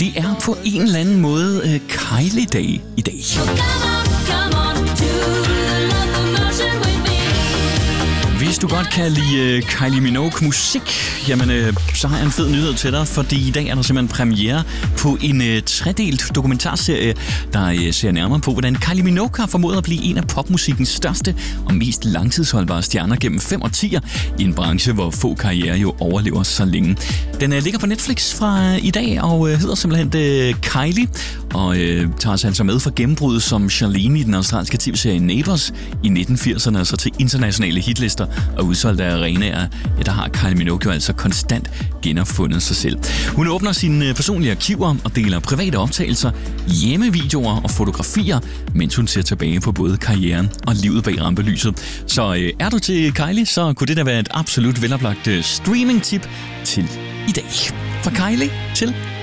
Det er på en eller anden måde Kylie-dag i dag. Hvis du godt kan lide Kylie Minogue-musik, jamen så har jeg en fed nyhed til dig, fordi i dag er der simpelthen premiere på en tredelt dokumentarserie, der ser nærmere på, hvordan Kylie Minogue har formået at blive en af popmusikkens største og mest langtidsholdbare stjerner gennem 5 årtier i en branche, hvor få karrierer jo overlever så længe. Den ligger på Netflix fra i dag og hedder simpelthen Kylie, og tager sig altså med fra gennembruddet som Charlene i den australske tv-serie Neighbours i 1980'erne, altså til internationale hitlister og udsolgte arenaer. Ja, der har Kylie Minogue jo altså konstant genopfundet sig selv. Hun åbner sine personlige arkiver og deler private optagelser, hjemmevideoer og fotografier, mens hun ser tilbage på både karrieren og livet bag rampelyset. Så er du til Kylie, så kunne det da være et absolut veloplagt streaming-tip til i dag. Fra Kylie til